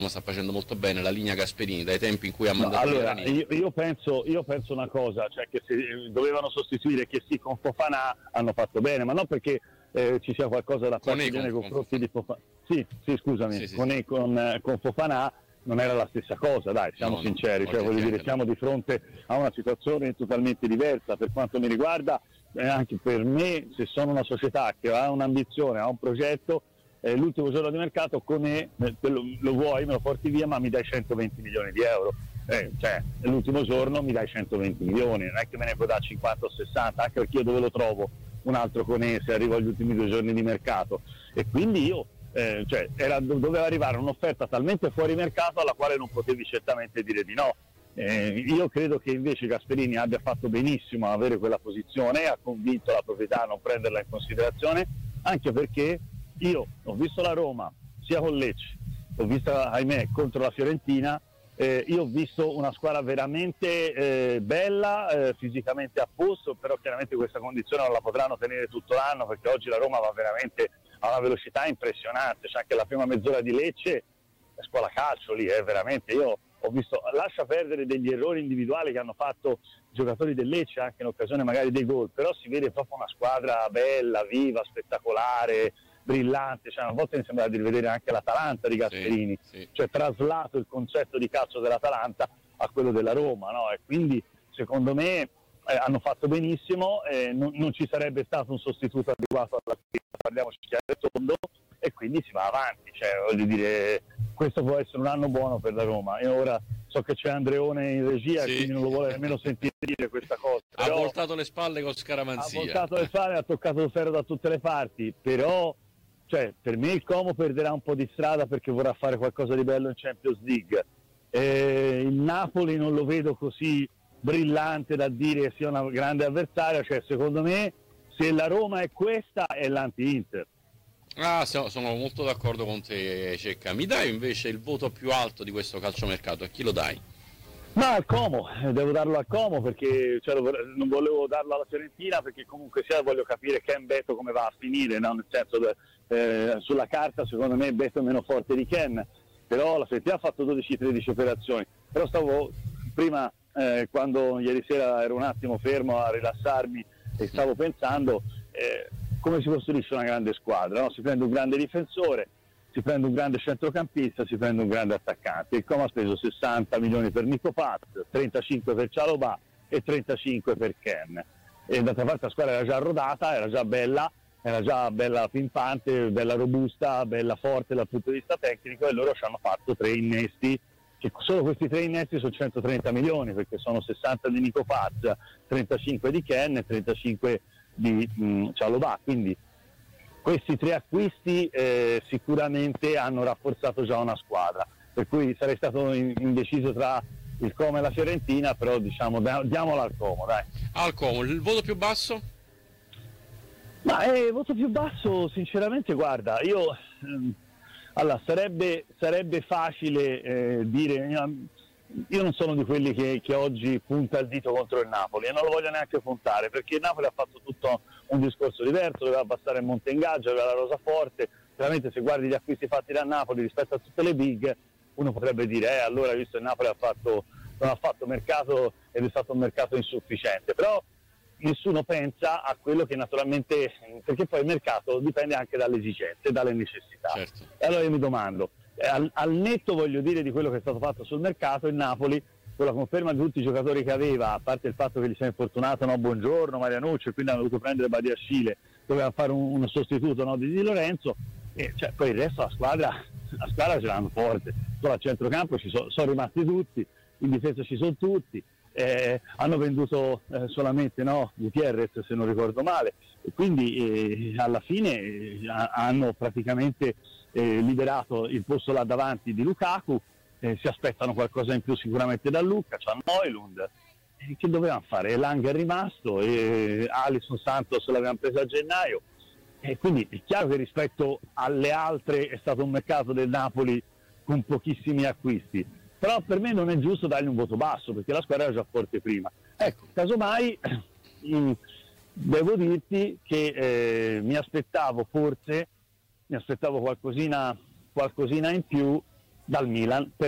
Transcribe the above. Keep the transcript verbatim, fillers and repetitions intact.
sta facendo molto bene, la linea Gasperini, dai tempi in cui ha No, mandato allora, Granini. io, io, penso, io penso una cosa, cioè che se dovevano sostituire che sì con Fofana hanno fatto bene, ma non perché eh, ci sia qualcosa da Con parte E, nei con- confronti di Fofana. Sì, sì, scusami, Sì, sì, con, sì. E, con, eh, con Fofana non era la stessa cosa, dai, siamo No, no, sinceri, cioè voglio dire, oggettivamente no. siamo di fronte a una situazione totalmente diversa per quanto mi riguarda, eh, anche per me, se sono una società che ha un'ambizione, ha un progetto, eh, l'ultimo giorno di mercato con E, eh, te lo, lo vuoi, me lo porti via, ma mi dai centoventi milioni di euro. Eh, cioè, l'ultimo giorno mi dai centoventi milioni, non è che me ne puoi dare cinquanta o sessanta, anche perché io dove lo trovo un altro con E se arrivo agli ultimi due giorni di mercato, e quindi io eh, cioè, era, doveva arrivare un'offerta talmente fuori mercato alla quale non potevi certamente dire di no. Eh, io credo che invece Gasperini abbia fatto benissimo a avere quella posizione, ha convinto la proprietà a non prenderla in considerazione, anche perché io ho visto la Roma sia con Lecce, ho visto ahimè contro la Fiorentina. Eh, io ho visto una squadra veramente eh, bella, eh, fisicamente a posto, però chiaramente questa condizione non la potranno tenere tutto l'anno, perché oggi la Roma va veramente a una velocità impressionante, c'è anche la prima mezz'ora di Lecce, è scuola calcio lì, eh, veramente, io ho visto, lascia perdere degli errori individuali che hanno fatto i giocatori del Lecce anche in occasione magari dei gol, però si vede proprio una squadra bella, viva, spettacolare, brillante, cioè, a volte mi sembra di rivedere anche l'Atalanta di Gasperini, Sì, sì. cioè traslato il concetto di calcio dell'Atalanta a quello della Roma, no? E quindi secondo me eh, hanno fatto benissimo, eh, non, non ci sarebbe stato un sostituto adeguato alla sfida, parliamoci chiaro e tondo, e quindi si va avanti, cioè voglio dire, questo può essere un anno buono per la Roma. Io ora so che c'è Andreone in regia, Sì. e quindi non lo vuole nemmeno sentire dire questa cosa, Ha però voltato le spalle con ha Scaramanzia. voltato le spalle, ha toccato il ferro da tutte le parti, però cioè, per me il Como perderà un po' di strada perché vorrà fare qualcosa di bello in Champions League. Eh, il Napoli non lo vedo così brillante da dire che sia una grande avversaria, cioè secondo me se la Roma è questa è l'anti-Inter. Ah, sono, sono molto d'accordo con te, Cecca. Mi dai invece il voto più alto di questo calciomercato? A chi lo dai? Ma al Como, eh, devo darlo al Como perché cioè, lo, non volevo darlo alla Fiorentina perché comunque sia voglio capire Ken Beto come va a finire, no? Nel senso eh, sulla carta secondo me Beto è meno forte di Ken, però la Fiorentina ha fatto dodici tredici operazioni, però stavo prima eh, quando ieri sera ero un attimo fermo a rilassarmi e stavo pensando eh, come si costruisce una grande squadra, no? Si prende un grande difensore, si prende un grande centrocampista, si prende un grande attaccante. Il Como ha speso sessanta milioni per Nico Paz, trentacinque per Cialobà e trentacinque per Ken. E d'altra parte la squadra era già rodata, era già bella, era già bella pimpante, bella robusta, bella forte dal punto di vista tecnico, e loro ci hanno fatto tre innesti, che solo questi tre innesti sono centotrenta milioni, perché sono sessanta di Nico Paz, trentacinque di Ken e trentacinque di mh, Cialobà, quindi questi tre acquisti eh, sicuramente hanno rafforzato già una squadra, per cui sarei stato in, indeciso tra il Como e la Fiorentina, però diciamo da, diamola al Como, dai. Al Como, il voto più basso? Ma il eh, voto più basso sinceramente guarda, io ehm, allora sarebbe, sarebbe facile eh, dire, io non sono di quelli che, che oggi punta il dito contro il Napoli e non lo voglio neanche puntare, perché il Napoli ha fatto tutto un discorso diverso, doveva abbassare il monte ingaggio, aveva la rosa forte, veramente se guardi gli acquisti fatti da Napoli rispetto a tutte le big, uno potrebbe dire eh allora visto il Napoli ha fatto, non ha fatto mercato ed è stato un mercato insufficiente, però nessuno pensa a quello che naturalmente, perché poi il mercato dipende anche dalle esigenze, dalle necessità. Certo. E allora io mi domando, al, al netto voglio dire di quello che è stato fatto sul mercato, il Napoli con la conferma di tutti i giocatori che aveva, a parte il fatto che gli si è infortunato, no, Buongiorno, Marianucci, e quindi hanno dovuto prendere Badiashile, doveva fare un, uno sostituto, no, di Di Lorenzo, e cioè, poi il resto la squadra, la squadra ce l'hanno forte, solo a centrocampo ci so, sono rimasti tutti, in difesa ci sono tutti, eh, hanno venduto eh, solamente no, Gutierrez se non ricordo male, e quindi eh, alla fine eh, hanno praticamente eh, liberato il posto là davanti di Lukaku. Eh, si aspettano qualcosa in più sicuramente da Lucca, c'ha Neulund, eh, che dovevano fare? Lang è rimasto, e Alisson Santos l'avevano preso a gennaio, e quindi è chiaro che rispetto alle altre è stato un mercato del Napoli con pochissimi acquisti, però per me non è giusto dargli un voto basso perché la squadra era già forte prima. Ecco, casomai mh, devo dirti che eh, mi aspettavo forse mi aspettavo qualcosina, qualcosina in più dal Milan per